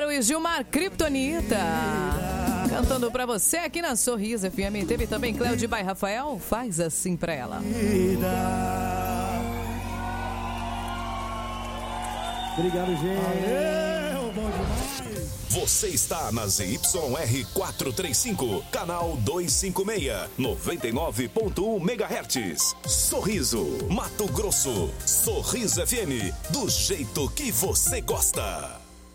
Gil e Gilmar, Kryptonita. Cantando pra você aqui na Sorriso FM. Teve também Cléudio Bai Rafael, Faz Assim Pra Ela. Obrigado, gente. Valeu, bom demais. Você está na ZYR 435, canal 256, 99.1 MHz. Sorriso, Mato Grosso. Sorriso FM, do jeito que você gosta.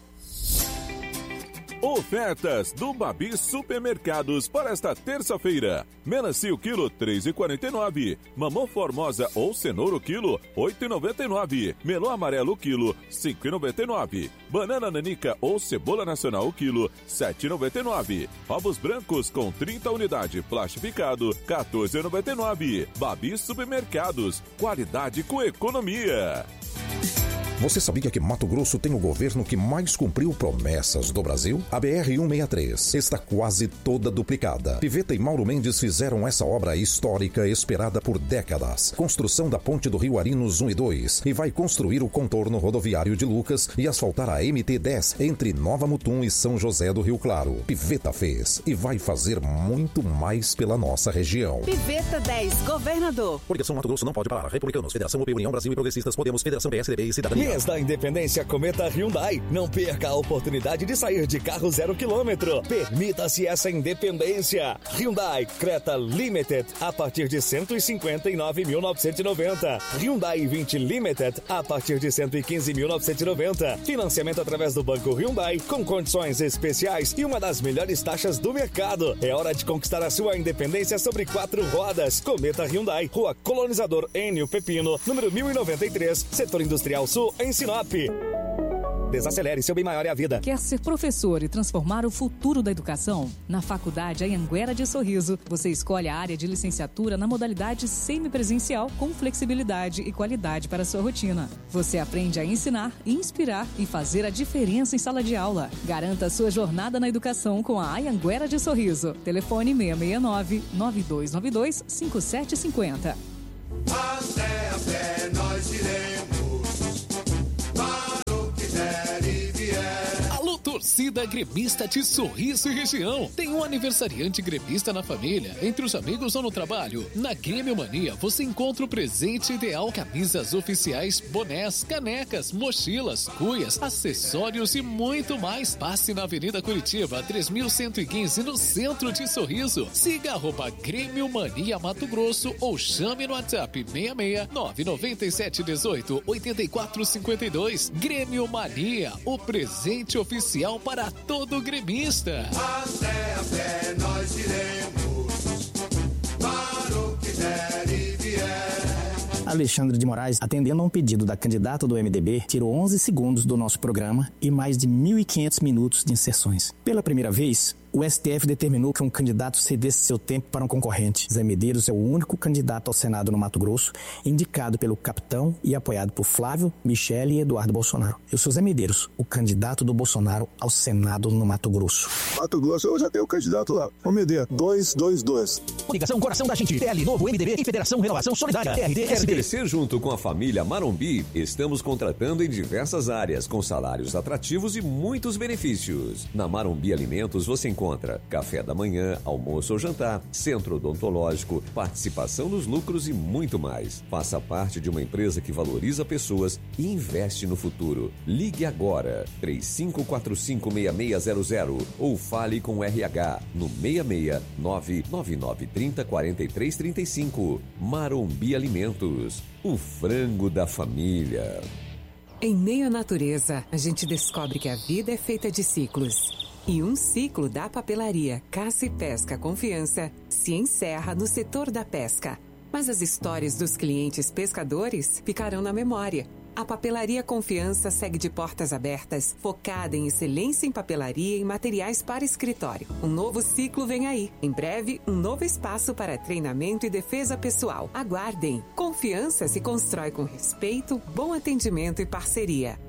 Ofertas do Babi Supermercados para esta terça-feira. Melancia o quilo, R$ 3,49. Mamão formosa ou cenoura o quilo, R$ 8,99. Melão amarelo o quilo, R$ 5,99. Banana nanica ou cebola nacional o quilo, R$ 7,99. Ovos brancos com 30 unidades plastificado, R$ 14,99. Babi Supermercados, qualidade com economia. Você sabia que Mato Grosso tem o governo que mais cumpriu promessas do Brasil? A BR-163 está quase toda duplicada. Piveta e Mauro Mendes fizeram essa obra histórica esperada por décadas. Construção da ponte do Rio Arinos 1 e 2 e vai construir o contorno rodoviário de Lucas e asfaltar a MT-10 entre Nova Mutum e São José do Rio Claro. Piveta fez e vai fazer muito mais pela nossa região. Piveta 10, governador. Coligação Mato Grosso não pode parar. Republicanos, Federação UP, União Brasil e Progressistas, Podemos, Federação PSDB e Cidadania. Mês da Independência Cometa Hyundai. Não perca a oportunidade de sair de carro 0 km. Permita-se essa independência. Hyundai Creta Limited a partir de 159.990. Hyundai 20 Limited a partir de 115.990. Financiamento através do Banco Hyundai com condições especiais e uma das melhores taxas do mercado. É hora de conquistar a sua independência sobre 4 rodas. Cometa Hyundai, Rua Colonizador Enio Pepino, número 1093, Setor Industrial Sul, em Sinop. Desacelere, seu bem maior é a vida. Quer ser professor e transformar o futuro da educação? Na Faculdade Anhanguera de Sorriso, você escolhe a área de licenciatura na modalidade semipresencial com flexibilidade e qualidade para a sua rotina. Você aprende a ensinar, inspirar e fazer a diferença em sala de aula. Garanta a sua jornada na educação com a Anhanguera de Sorriso. Telefone 669-9292-5750. Até a pé nós iremos. Torcida gremista de Sorriso e região. Tem um aniversariante gremista na família, entre os amigos ou no trabalho. Na Grêmio Mania você encontra o presente ideal: camisas oficiais, bonés, canecas, mochilas, cuias, acessórios e muito mais. Passe na Avenida Curitiba, 3115, no centro de Sorriso. Siga @Grêmio Mania Mato Grosso ou chame no WhatsApp 66 99718 8452. Grêmio Mania, o presente oficial para todo gremista. Até a pé nós iremos, para o que der e vier. Alexandre de Moraes, atendendo a um pedido da candidata do MDB, tirou 11 segundos do nosso programa e mais de 1.500 minutos de inserções. Pela primeira vez, o STF determinou que um candidato cedesse seu tempo para um concorrente. Zé Medeiros é o único candidato ao Senado no Mato Grosso, indicado pelo capitão e apoiado por Flávio, Michele e Eduardo Bolsonaro. Eu sou Zé Medeiros, o candidato do Bolsonaro ao Senado no Mato Grosso. Mato Grosso, eu já tenho o candidato lá. O MD 222. Ligação Coração da Gente, TL Novo, MDB e Federação Renovação Solidária, RDSB. Quer crescer junto com a família Marombi? Estamos contratando em diversas áreas, com salários atrativos e muitos benefícios. Na Marombi Alimentos você encontra café da manhã, almoço ou jantar, centro odontológico, participação nos lucros e muito mais. Faça parte de uma empresa que valoriza pessoas e investe no futuro. Ligue agora, 3545-6600 ou fale com o RH no 66 99930 4335. Marombi Alimentos, o frango da família. Em meio à natureza, a gente descobre que a vida é feita de ciclos. E um ciclo da papelaria Caça e Pesca Confiança se encerra no setor da pesca. Mas as histórias dos clientes pescadores ficarão na memória. A Papelaria Confiança segue de portas abertas, focada em excelência em papelaria e materiais para escritório. Um novo ciclo vem aí. Em breve, um novo espaço para treinamento e defesa pessoal. Aguardem! Confiança se constrói com respeito, bom atendimento e parceria.